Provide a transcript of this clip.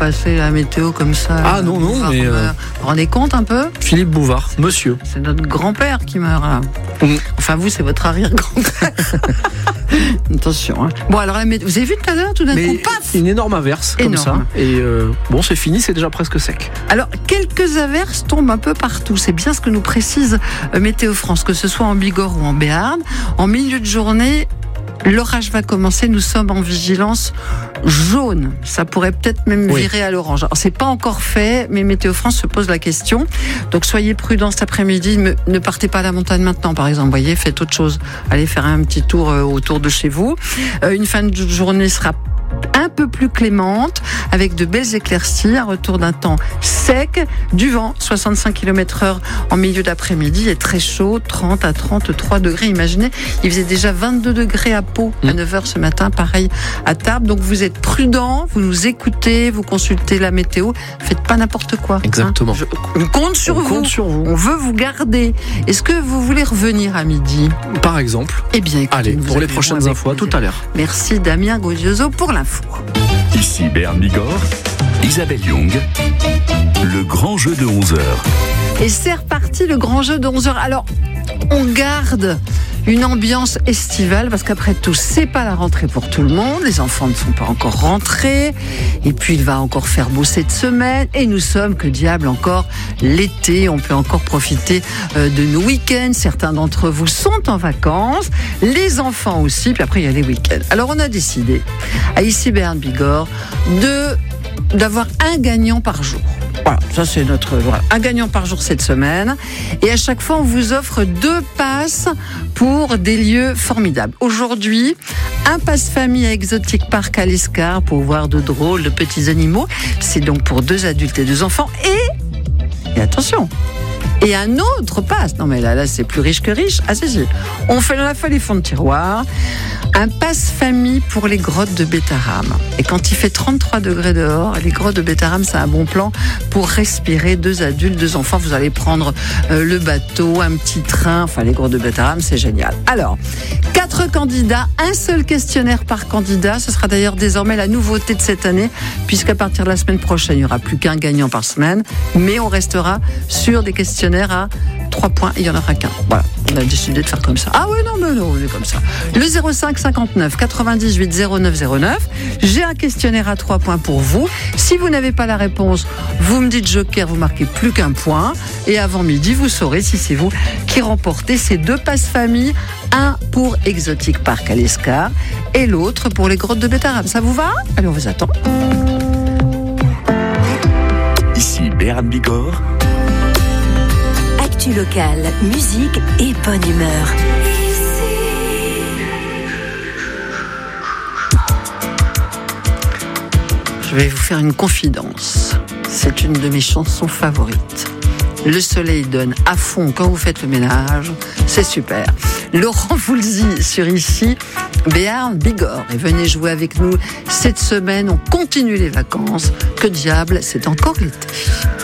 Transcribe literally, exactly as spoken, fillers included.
passer la météo comme ça. Ah non, non, Bouvard, mais... Euh... Vous vous rendez compte un peu ? Philippe Bouvard, monsieur. C'est notre grand-père qui meurt. Là. Mmh. Enfin, vous, c'est votre arrière-grand-père. Attention. Hein. Bon, alors, la météo, vous avez vu tout à l'heure, tout d'un mais coup, paf ! Une énorme averse, énorme. Comme ça. Et euh, bon, c'est fini, c'est déjà presque sec. Alors, quelques averses tombent un peu partout. C'est bien ce que nous précise Météo France, que ce soit en Bigorre ou en Béarn. En milieu de journée, l'orage va commencer. Nous sommes en vigilance jaune. Ça pourrait peut-être même oui. virer à l'orange. Alors, c'est pas encore fait, mais Météo France se pose la question. Donc, soyez prudents cet après-midi. Ne partez pas à la montagne maintenant, par exemple. Voyez, faites autre chose. Allez faire un petit tour autour de chez vous. Une fin de journée sera un peu plus clémente, avec de belles éclaircies, un retour d'un temps sec, du vent, soixante-cinq kilomètres heure en milieu d'après-midi, et très chaud, trente à trente-trois degrés. Imaginez, il faisait déjà vingt-deux degrés à Pau à neuf heures ce matin, pareil à Tarbes. Donc vous êtes prudents, vous nous écoutez, vous consultez la météo, faites pas n'importe quoi. Exactement. Hein. Je, on compte sur on vous. compte sur vous. On veut vous garder. Est-ce que vous voulez revenir à midi ? Par exemple. Eh bien, écoutez, allez, pour les prochaines infos, tout à l'heure. Merci Damien Gaudioso pour l'info. Ici Béarn Bigorre, Isabelle Young, le grand jeu de onze heures. Et c'est reparti, le grand jeu de onze heures. Alors, on garde une ambiance estivale, parce qu'après tout, c'est pas la rentrée pour tout le monde. Les enfants ne sont pas encore rentrés. Et puis, il va encore faire beau cette semaine. Et nous sommes, que diable, encore l'été. On peut encore profiter de nos week-ends. Certains d'entre vous sont en vacances. Les enfants aussi. Puis après, il y a les week-ends. Alors, on a décidé, à Ici Béarn Bigorre, de, d'avoir un gagnant par jour. Voilà, ça c'est notre voilà, un gagnant par jour cette semaine. Et à chaque fois, on vous offre deux passes pour des lieux formidables. Aujourd'hui, un passe famille à Exotic Park à l'Escar pour voir de drôles de petits animaux. C'est donc pour deux adultes et deux enfants. Et, et attention, et un autre passe. Non mais là, là c'est plus riche que riche. Ah si, si. On fait la fois les fonds de tiroir. Un passe famille pour les grottes de Bétarame. Et quand il fait trente-trois degrés dehors, les grottes de Bétarame, c'est un bon plan pour respirer. Deux adultes, deux enfants. Vous allez prendre euh, le bateau, un petit train. Enfin, les grottes de Bétarame, c'est génial. Alors, quatre candidats, un seul questionnaire par candidat. Ce sera d'ailleurs désormais la nouveauté de cette année, puisqu'à partir de la semaine prochaine, il n'y aura plus qu'un gagnant par semaine. Mais on restera sur des questionnaires à trois points et il n'y en aura qu'un. Voilà, on a décidé de faire comme ça. Ah oui, non, mais non, on est comme ça. Le zéro cinq cinquante-neuf quatre-vingt-dix-huit zéro neuf zéro neuf. J'ai un questionnaire à trois points pour vous. Si vous n'avez pas la réponse, vous me dites joker, vous marquez plus qu'un point. Et avant midi, vous saurez si c'est vous qui remportez ces deux passes famille. Un pour Exotic Park à l'Escar et l'autre pour les grottes de Bétarame. Ça vous va ? Allez, on vous attend. Ici Béarn Bigorre. Actu locale, musique et bonne humeur. Je vais vous faire une confidence. C'est une de mes chansons favorites. Le soleil donne à fond quand vous faites le ménage. C'est super. Laurent Voulzy sur Ici Béarn Bigorre. Et venez jouer avec nous cette semaine. On continue les vacances. Que diable, c'est encore l'été.